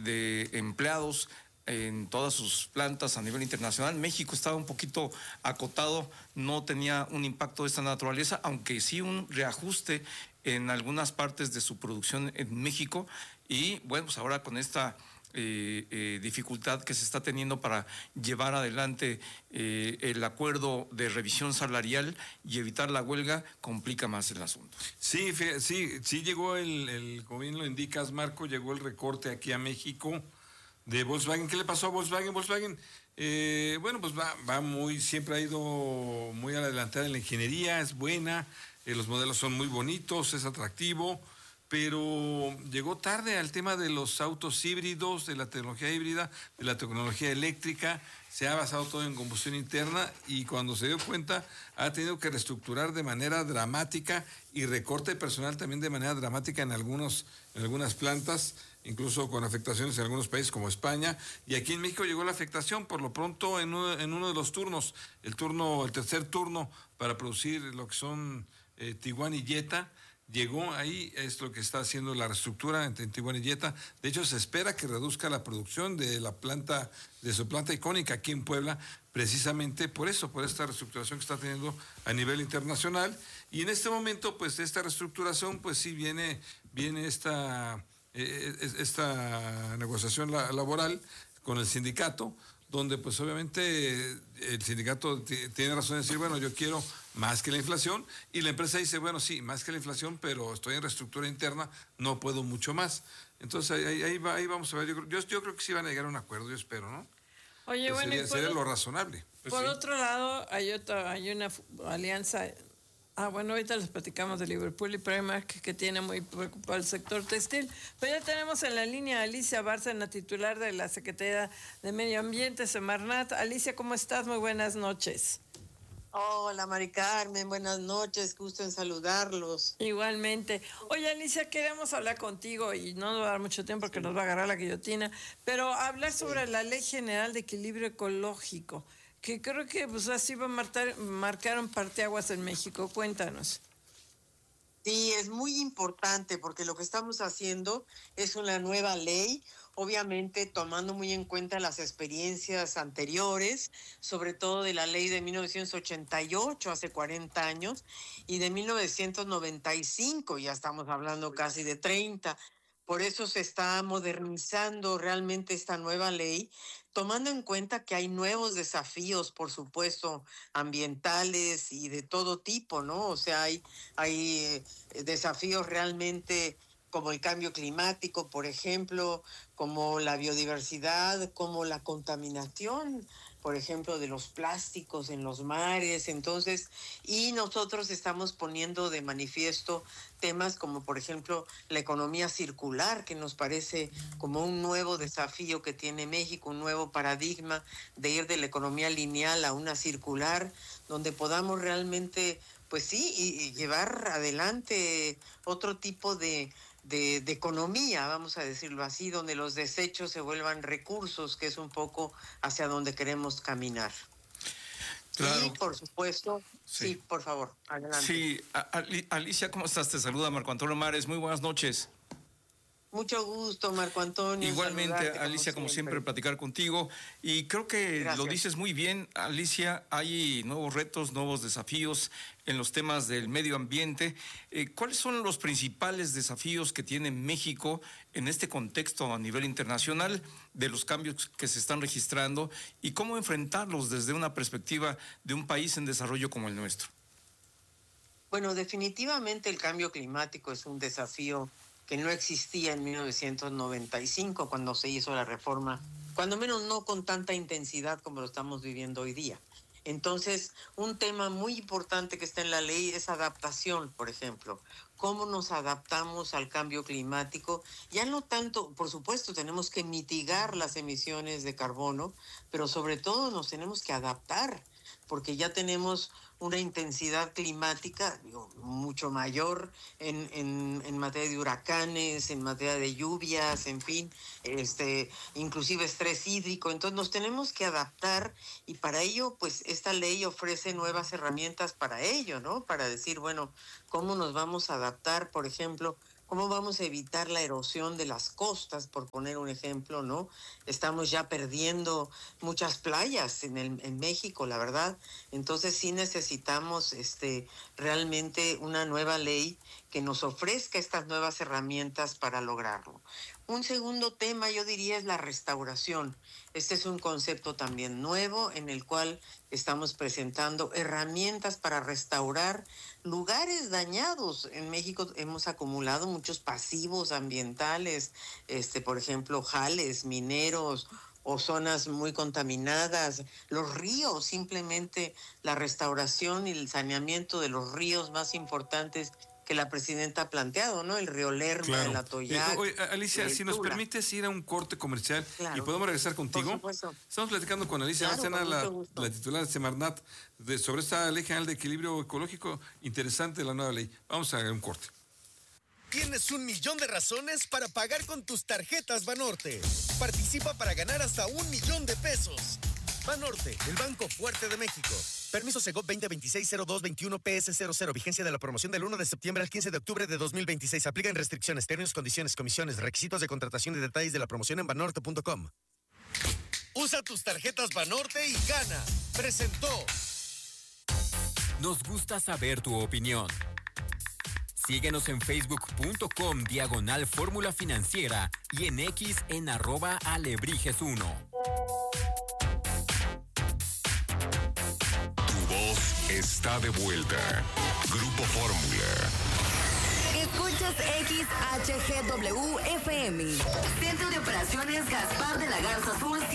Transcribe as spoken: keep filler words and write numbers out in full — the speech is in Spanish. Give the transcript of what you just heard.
de empleados en todas sus plantas a nivel internacional. México estaba un poquito acotado, no tenía un impacto de esta naturaleza, aunque sí un reajuste en algunas partes de su producción en México. Y bueno, pues ahora con esta eh, eh, dificultad que se está teniendo para llevar adelante eh, el acuerdo de revisión salarial y evitar la huelga, complica más el asunto. Sí, sí, sí llegó el, el, como bien lo indicas, Marco, llegó el recorte aquí a México de Volkswagen. ¿Qué le pasó a Volkswagen? Volkswagen, eh, bueno, pues va, va muy, siempre ha ido muy adelantada en la ingeniería, es buena, eh, los modelos son muy bonitos, es atractivo, pero llegó tarde al tema de los autos híbridos, de la tecnología híbrida, de la tecnología eléctrica. Se ha basado todo en combustión interna y cuando se dio cuenta ha tenido que reestructurar de manera dramática y recorte de personal también de manera dramática en algunos, en algunas plantas, incluso con afectaciones en algunos países como España, y aquí en México llegó la afectación por lo pronto en uno, en uno de los turnos, el turno, el tercer turno para producir lo que son eh, Tiguan y Jetta. Llegó ahí, es lo que está haciendo la reestructura entre Tiguan y Jetta. De hecho, se espera que reduzca la producción de la planta, de su planta icónica aquí en Puebla, precisamente por eso, por esta reestructuración que está teniendo a nivel internacional. Y en este momento, pues, de esta reestructuración, pues sí viene, viene esta, eh, esta negociación laboral con el sindicato, donde pues obviamente el sindicato t- tiene razón de decir, bueno, yo quiero más que la inflación, y la empresa dice, bueno, sí, más que la inflación, pero estoy en reestructura interna, no puedo mucho más. Entonces ahí, ahí, va, ahí vamos a ver, yo, yo, yo creo que sí van a llegar a un acuerdo, yo espero, ¿no? Oye, bueno, sería, y por, sería lo razonable. Pues por sí. Otro lado, hay otra, hay una alianza. Ah, bueno, ahorita les platicamos de Liverpool y Primark, que, que tiene muy preocupado el sector textil. Pero ya tenemos en la línea a Alicia Bárcena, titular de la Secretaría de Medio Ambiente, Semarnat. Alicia, ¿cómo estás? Muy buenas noches. Hola, Mari Carmen, buenas noches, gusto en saludarlos. Igualmente. Oye, Alicia, queremos hablar contigo y no nos va a dar mucho tiempo porque sí. nos va a agarrar la guillotina, pero hablar sobre sí. la Ley General de Equilibrio Ecológico, que creo que pues así va a marcar, marcar un parteaguas en México. Cuéntanos. Sí, es muy importante porque lo que estamos haciendo es una nueva ley, obviamente tomando muy en cuenta las experiencias anteriores, sobre todo de la ley de mil novecientos ochenta y ocho, hace cuarenta años, y de mil novecientos noventa y cinco, ya estamos hablando casi de treinta. Por eso se está modernizando realmente esta nueva ley, tomando en cuenta que hay nuevos desafíos, por supuesto, ambientales y de todo tipo, ¿no? O sea, hay, hay eh, desafíos realmente como el cambio climático, por ejemplo, como la biodiversidad, como la contaminación, por ejemplo, de los plásticos en los mares. Entonces, y nosotros estamos poniendo de manifiesto temas como, por ejemplo, la economía circular, que nos parece como un nuevo desafío que tiene México, un nuevo paradigma de ir de la economía lineal a una circular, donde podamos realmente, pues sí, y, y llevar adelante otro tipo de De, de economía, vamos a decirlo así, donde los desechos se vuelvan recursos, que es un poco hacia donde queremos caminar. Claro. Y por supuesto, sí, sí por favor, adelante. Sí, Alicia, ¿cómo estás? Te saluda Marco Antonio Mares, muy buenas noches. Mucho gusto, Marco Antonio. Igualmente, Alicia, como siempre. como siempre, platicar contigo. Y creo que Gracias. Lo dices muy bien, Alicia. Hay nuevos retos, nuevos desafíos en los temas del medio ambiente. Eh, ¿Cuáles son los principales desafíos que tiene México en este contexto a nivel internacional de los cambios que se están registrando y cómo enfrentarlos desde una perspectiva de un país en desarrollo como el nuestro? Bueno, definitivamente el cambio climático es un desafío que no existía en mil novecientos noventa y cinco cuando se hizo la reforma, cuando menos no con tanta intensidad como lo estamos viviendo hoy día. Entonces, un tema muy importante que está en la ley es adaptación, por ejemplo. ¿Cómo nos adaptamos al cambio climático? Ya no tanto, por supuesto, tenemos que mitigar las emisiones de carbono, pero sobre todo nos tenemos que adaptar, porque ya tenemos una intensidad climática digo, mucho mayor en, en, en materia de huracanes, en materia de lluvias, en fin, este, inclusive estrés hídrico. Entonces nos tenemos que adaptar y para ello, pues esta ley ofrece nuevas herramientas para ello, ¿no? Para decir, bueno, ¿cómo nos vamos a adaptar, por ejemplo, ¿Cómo vamos a evitar la erosión de las costas, por poner un ejemplo, ¿no? Estamos ya perdiendo muchas playas en, el, en México, la verdad. Entonces sí necesitamos este, realmente una nueva ley que nos ofrezca estas nuevas herramientas para lograrlo. Un segundo tema, yo diría, es la restauración. Este es un concepto también nuevo en el cual estamos presentando herramientas para restaurar lugares dañados. En México hemos acumulado muchos pasivos ambientales, este, por ejemplo, jales mineros o zonas muy contaminadas, los ríos, simplemente la restauración y el saneamiento de los ríos más importantes que la presidenta ha planteado, ¿no? El río Lerma, claro. el Atoyac. Eh, oye, Alicia, el si nos Tula. permites ir a un corte comercial Claro. y podemos regresar contigo. Por supuesto. Estamos platicando con Alicia Claro, Bárcena, con la, mucho gusto. la titular de Semarnat, de, sobre esta ley general de equilibrio ecológico interesante de la nueva ley. Vamos a un corte. Tienes un millón de razones para pagar con tus tarjetas Banorte. Participa para ganar hasta un millón de pesos. Banorte, el banco fuerte de México. Permiso Segov veinte veintiséis cero dos veintiuno P S cero cero. Vigencia de la promoción del uno de septiembre al quince de octubre de dos mil veintiséis. Aplican restricciones, términos, condiciones, comisiones, requisitos de contratación y detalles de la promoción en banorte punto com. Usa tus tarjetas Banorte y gana. Presentó. Nos gusta saber tu opinión. Síguenos en facebook punto com diagonal fórmula financiera y en X en arroba alebrijes uno. Tu voz está de vuelta. Grupo Fórmula. Escuchas X H G W F M. Centro de Operaciones Gaspar de la Garza Azul.